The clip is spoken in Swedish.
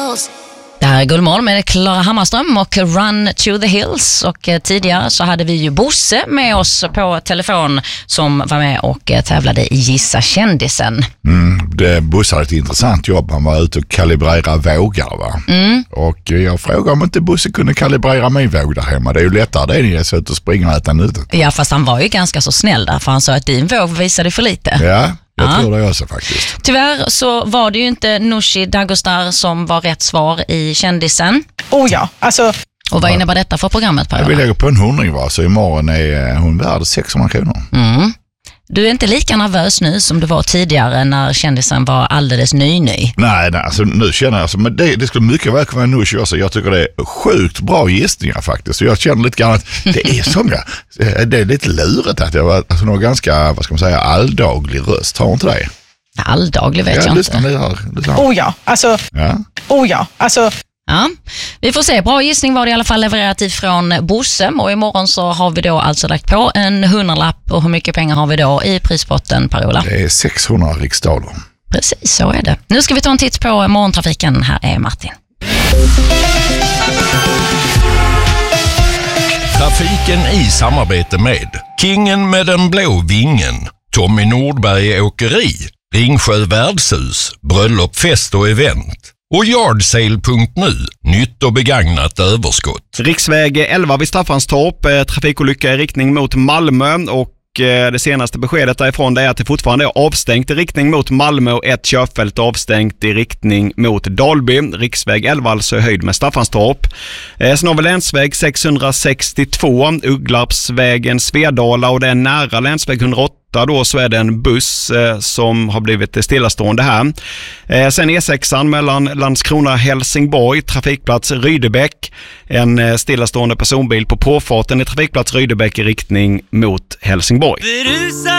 hills. Det här är Gullmål med Klara Hammarström och Run to the Hills. Och tidigare så hade vi ju Bosse med oss på telefon som var med och tävlade i Gissa kändisen. Bosse hade ett intressant jobb. Han var ute och kalibrera vågar, va? Och jag frågade om inte Bosse kunde kalibrera min våg där hemma. Det är ju lättare det än jag ser ut och springa och äta nötter. Ja, fast han var ju ganska så snäll där, för han sa att din våg visade för lite. Ja. Jag tror det också faktiskt. Tyvärr så var det ju inte Nooshi Dagostar som var rätt svar i kändisen. Oh ja, alltså... Och vad innebär detta för programmet, Per? Jag vill lägga på en 100, va? Så imorgon är hon värd 600 kronor. Du är inte lika nervös nu som du var tidigare när kändisen var alldeles ny. Nej, alltså nu känner jag, alltså, men det skulle mycket väl kunna vara Nooshi också. Jag tycker det är sjukt bra gissningar faktiskt. Så jag känner lite grann att det är sånga. Det är lite lurigt att jag var alltså, någon ganska, vad ska man säga, alldaglig röst. Har inte det? Alldaglig vet jag inte. Oh ja, alltså... Ja. Oh ja, alltså... Ja, vi får se. Bra gissning var det i alla fall levererat ifrån Bosse. Och imorgon så har vi då alltså lagt på en 100-lapp. Och hur mycket pengar har vi då i prispotten, Per-Ola? Det är 600 riksdaler. Precis, så är det. Nu ska vi ta en titt på morgontrafiken. Här är Martin. Trafiken i samarbete med Kingen med den blå vingen, Tommy Nordberg Åkeri, Ringsjö Värdshus, Bröllop, fest och event. Och Yardsale.nu, nytt och begagnat överskott. Riksväg 11 vid Staffanstorp, trafikolycka i riktning mot Malmö och det senaste beskedet därifrån är att det fortfarande är avstängt i riktning mot Malmö och ett körfält avstängt i riktning mot Dalby. Riksväg 11 alltså höjd med Staffanstorp. Sen har vi länsväg 662, Ugglarpsvägen Svedala och det är nära länsväg 108. Då så är det en buss som har blivit stillastående här. Sen E6 mellan Landskrona Helsingborg, trafikplats Rydebäck. En stillastående personbil på påfarten i trafikplats Rydebäck i riktning mot Helsingborg.